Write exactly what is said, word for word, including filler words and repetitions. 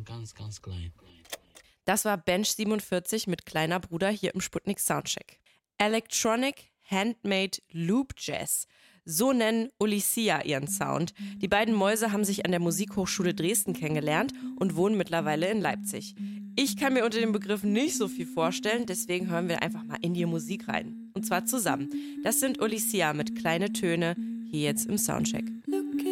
ganz, ganz klein. Das war Bench siebenundvierzig mit Kleiner Bruder hier im Sputnik Soundcheck. Electronic Handmade Loop Jazz. So nennen Ulysia ihren Sound. Die beiden Mäuse haben sich an der Musikhochschule Dresden kennengelernt und wohnen mittlerweile in Leipzig. Ich kann mir unter dem Begriff nicht so viel vorstellen, deswegen hören wir einfach mal in die Musik rein. Und zwar zusammen. Das sind Ulysia mit Kleine Töne, hier jetzt im Soundcheck.